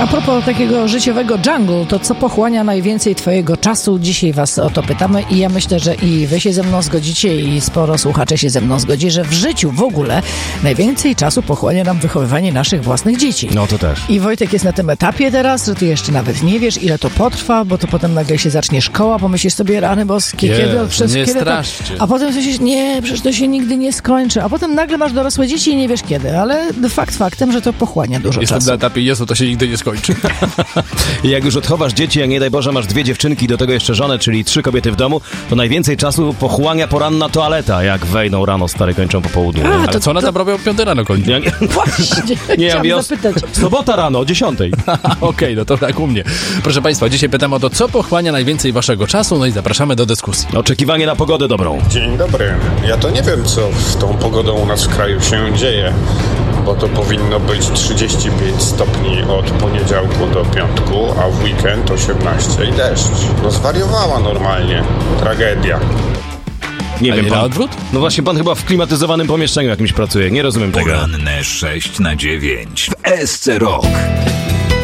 A propos takiego życiowego jungle, to co pochłania najwięcej twojego czasu? Dzisiaj was o to pytamy i ja myślę, że i wy się ze mną zgodzicie i sporo słuchaczy się ze mną zgodzi, że w życiu w ogóle najwięcej czasu pochłania nam wychowywanie naszych własnych dzieci. No to też. I Wojtek jest na tym etapie teraz, że ty jeszcze nawet nie wiesz, ile to potrwa, bo to potem nagle się zacznie szkoła, pomyślisz sobie, rany boskie, nie kiedy straszcie. A potem myślisz, nie, przecież to się nigdy nie skończy. A potem nagle masz dorosłe dzieci i nie wiesz kiedy, ale faktem, że to pochłania dużo Jestem czasu. na etapie, Jezu, to się nigdy nie skończy. I jak już odchowasz dzieci, jak nie daj Boże masz 2 dziewczynki, do tego jeszcze żonę, czyli 3 kobiety w domu, to najwięcej czasu pochłania poranna toaleta, jak wejdą rano, stary, kończą po południu. Ale co one tam robią o 5 rano kończy? Właśnie, chciałam zapytać. Sobota rano, o 10. Okej, no to tak u mnie. Proszę Państwa, dzisiaj pytam o to, co pochłania najwięcej waszego czasu, no i zapraszamy do dyskusji. Oczekiwanie na pogodę dobrą. Dzień dobry. Ja to nie wiem, co z tą pogodą u nas w kraju się dzieje, bo to powinno być 35 stopni od poniedziałku do piątku, a w weekend 18 i deszcz. No zwariowała normalnie. Tragedia. Nie wiem, na pan. odwrót? No właśnie, pan chyba w klimatyzowanym pomieszczeniu jakimś pracuje. Nie rozumiem tego. Poranne 6 na 9 w SC Rock.